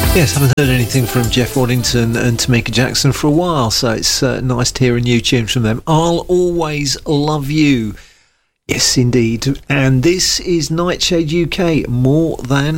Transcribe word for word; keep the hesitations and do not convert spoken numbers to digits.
Yes, haven't heard anything from Jeff Waddington and Tamika Jackson for a while, so it's uh, nice to hear a new tune from them. I'll Always Love You. Yes, indeed. And this is Nightshade U K, More Than